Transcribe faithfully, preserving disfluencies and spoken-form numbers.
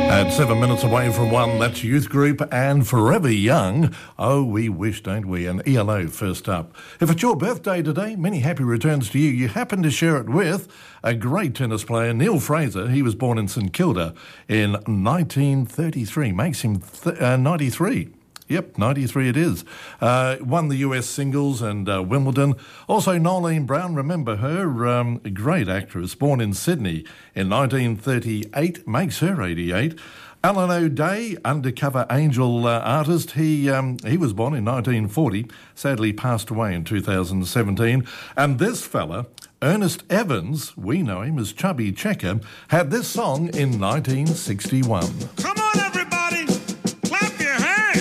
At seven minutes away from one, that's Youth Group and Forever Young. Oh, we wish, don't we? And E L O first up. If it's your birthday today, many happy returns to you. You happen to share it with a great tennis player, Neil Fraser. He was born in St Kilda in nineteen thirty-three. Makes him th- uh, ninety-three. Yep, ninety-three it is. Uh, won the U S singles and uh, Wimbledon. Also, Nolene Brown, remember her, um, a great actress, born in Sydney in nineteen thirty-eight, makes her eighty-eight. Alan O'Day, undercover angel uh, artist, he um, he was born in nineteen forty, sadly passed away in two thousand seventeen. And this fella, Ernest Evans, we know him as Chubby Checker, had this song in nineteen sixty-one.